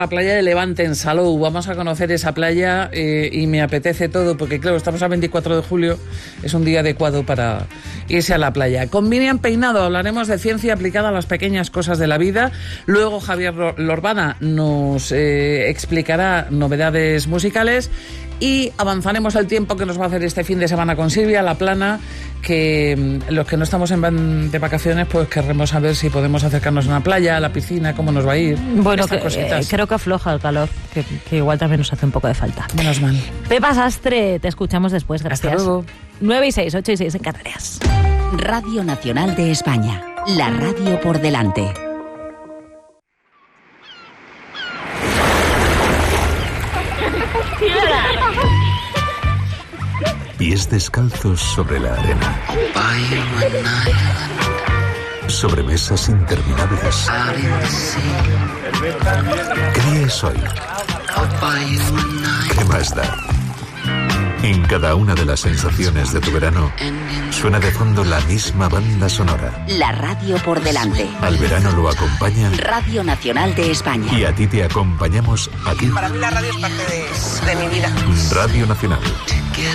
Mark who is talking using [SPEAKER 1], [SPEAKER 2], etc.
[SPEAKER 1] La playa de Levante en Salou, vamos a conocer esa playa y me apetece todo porque claro, estamos a 24 de julio, es un día adecuado para irse a la playa. Con Miriam Peinado hablaremos de ciencia aplicada a las pequeñas cosas de la vida, luego Javier Lorbana nos explicará novedades musicales y avanzaremos el tiempo que nos va a hacer este fin de semana con Silvia La Plana, que los que no estamos de vacaciones pues querremos saber si podemos acercarnos a una playa, a la piscina, cómo nos va a ir.
[SPEAKER 2] Bueno, creo que afloja el calor, que igual también nos hace un poco de falta.
[SPEAKER 1] Menos mal.
[SPEAKER 2] Pepa Sastre, te escuchamos después, gracias.
[SPEAKER 1] Hasta luego.
[SPEAKER 2] 9 y 6, 8 y 6 en Canarias.
[SPEAKER 3] Radio Nacional de España, la radio por delante.
[SPEAKER 4] Pies descalzos sobre la arena. Sobre mesas interminables. ¿Qué día es hoy? ¿Qué más da? En cada una de las sensaciones de tu verano suena de fondo la misma banda sonora.
[SPEAKER 3] La radio por delante.
[SPEAKER 4] Al verano lo acompaña
[SPEAKER 3] Radio Nacional de España.
[SPEAKER 4] y a ti te acompañamos aquí.
[SPEAKER 5] Para mí la radio es parte de mi vida.
[SPEAKER 4] Radio Nacional.